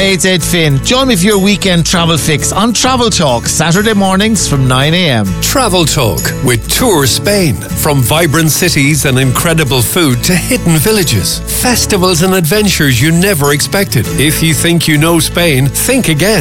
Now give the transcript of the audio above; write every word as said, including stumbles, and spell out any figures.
Hey, it's Ed Finn. Join me for your weekend travel fix on Travel Talk, Saturday mornings from nine a.m. Travel Talk with Tour Spain. From vibrant cities and incredible food to hidden villages, festivals and adventures you never expected. If you think you know Spain, think again.